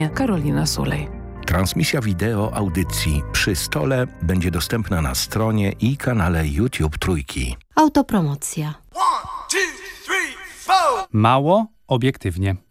Karolina Sulej. Transmisja wideo audycji Przy Stole będzie dostępna na stronie i kanale YouTube Trójki. Autopromocja. Mało obiektywnie.